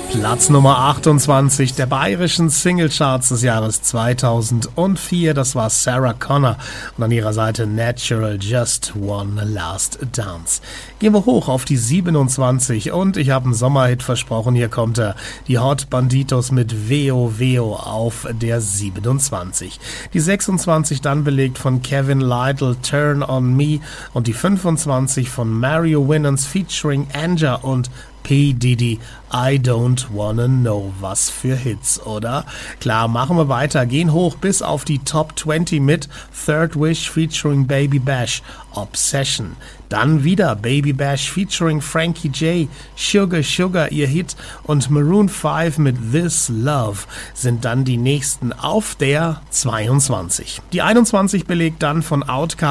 Platz Nummer 28 der bayerischen Singlecharts des Jahres 2004, das war Sarah Connor und an ihrer Seite Natural, Just One Last Dance. Gehen wir hoch auf die 27 und ich habe einen Sommerhit versprochen, hier kommt er, die Hot Banditos mit Veo Veo auf der 27. Die 26 dann belegt von Kevin Lytle, Turn on Me und die 25 von Mario Winans featuring Anja und P. Diddy, I Don't Wanna Know. Was für Hits, oder? Klar, machen wir weiter, gehen hoch bis auf die Top 20 mit Third Wish featuring Baby Bash, Obsession. Dann wieder Baby Bash featuring Frankie J, Sugar Sugar, ihr Hit, und Maroon 5 mit This Love sind dann die nächsten auf der 22. Die 21 belegt dann von Outkast